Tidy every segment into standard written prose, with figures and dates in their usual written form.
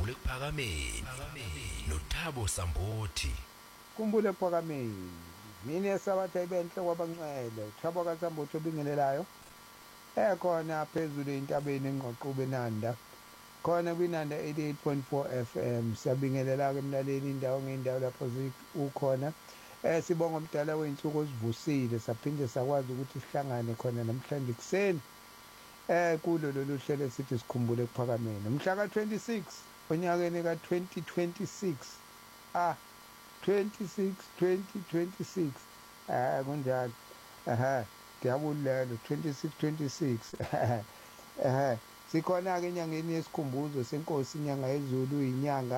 Khumbula Ekuphakameni noThabo Sambothi. Khumbula Ekuphakameni. Mina esabatha ibenhle kwabancele Thabo kaSambothi obingelelayo. Khona phezulu entabeni engqoqube Nanda. Khona kwinanda 88.4 FM. Siyabingelela ke emlaleli indawo ngeindawo lapho ukhona. Sibonga umdala weinsuku osivusile saphinde sakwazi ukuthi sihlangane khona namhlanje kuseni. Kulo lolu hlelo sithi sikhumbule Ekuphakameni. Mhla ka-26 onyakeni ka-2026. 2026 kunjalo. Ngiyabulelo 26 sikhona ke enyangeni yesikhumbuzo senkosi inyanga yezulu inyanga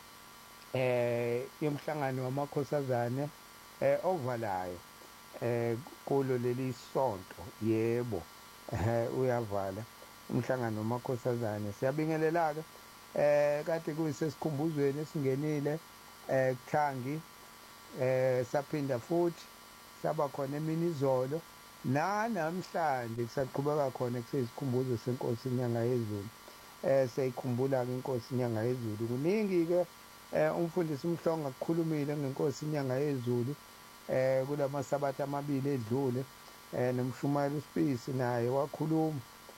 yomhlangano wamakhosazane ovalayo kulo leli sonto yebo uyavala umhlangano wamakhosazane. Siyabingelela ke kade kuyisesikhumbuzweni esingenile Kuthangi saphinda futhi saba khona emini izolo namhlanje kusaqhubeka khona kusesikhumbuzo senkosi inyanga yezulu. Siyikhumbula ke inkosi inyanga yezulu kuningi ke umfundisi uMhlonga kukhulumile ngenkosi inyanga yezulu kulamasabatha amabili edlule nomshumayeli uSpisi naye wakhuluma.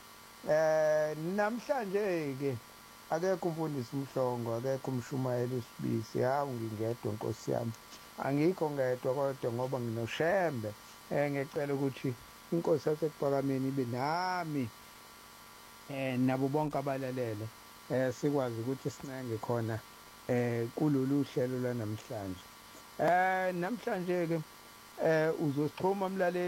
Namhlanje ke akekho umfundisi uMhlongo, akekho umshumayeli uSpisi. Hawu ngingedwa Nkosi yami, angikho ngedwa kodwa ngoba nginoShembe. Ngicela ukuthi inkosi yaseKuphakameni ibe nami nabo bonke abalalele sikwazi ukuthi sinenge khona kulolu hlelo lwanamhlanje. Namhlanje ke uzosixhuma mlaleli